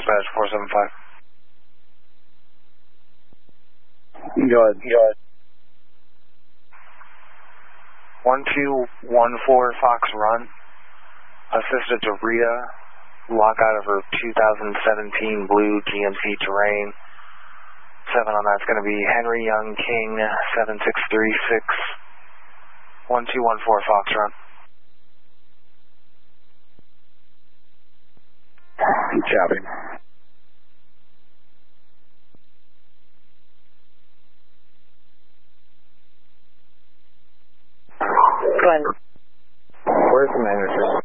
dispatch 475. Go ahead. 1214 Fox Run. Assisted to Rita. Lockout of her 2017 blue GMC Terrain. 7 on that's going to be Henry Young King 7636. 1214 Fox Run. Copy. Glenn. Where's the manager?